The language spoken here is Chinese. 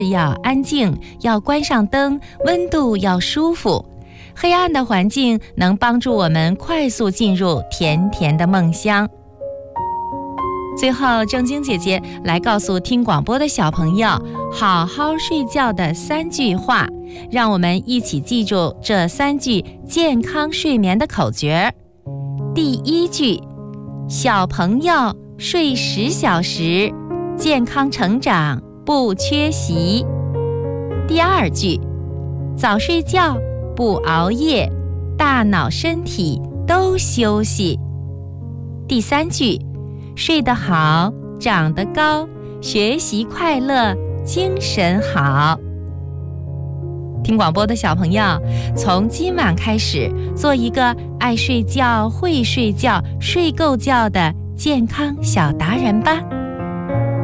要安静，要关上灯，温度要舒服。黑暗的环境能帮助我们快速进入甜甜的梦乡。最后，正经姐姐来告诉听广播的小朋友好好睡觉的3句话，让我们一起记住这3句健康睡眠的口诀。第1句，小朋友睡10小时，健康成长不缺席。第2句，早睡觉不熬夜，大脑身体都休息。第3句，睡得好，长得高，学习快乐，精神好。听广播的小朋友，从今晚开始，做一个爱睡觉、会睡觉、睡够觉的健康小达人吧。